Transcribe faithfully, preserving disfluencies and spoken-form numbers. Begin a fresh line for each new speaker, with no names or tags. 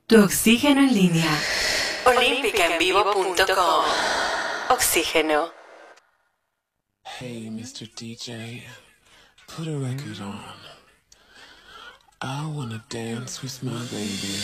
Tu oxígeno en línea. olímpica en vivo punto com. Oxígeno.
Hey, mister D J, put a record on. I wanna dance with my baby.